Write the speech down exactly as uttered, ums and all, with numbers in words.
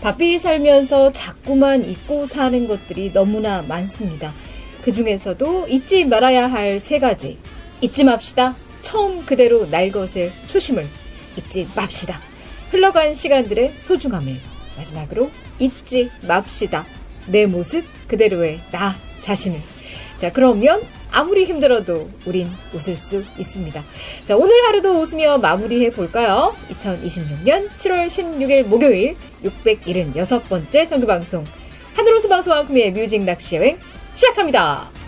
바삐 살면서 자꾸만 잊고 사는 것들이 너무나 많습니다. 그 중에서도 잊지 말아야 할 세 가지. 잊지 맙시다. 처음 그대로 날 것의 초심을 잊지 맙시다. 흘러간 시간들의 소중함을 마지막으로 잊지 맙시다. 내 모습 그대로의 나 자신을. 자, 그러면 아무리 힘들어도 우린 웃을 수 있습니다. 자, 오늘 하루도 웃으며 마무리해 볼까요? 이천이십육 년 칠월 십육일 목요일 육백칠십육 번째 정규방송 하늘호수 방송왕금의 뮤직 낚시 여행 시작합니다.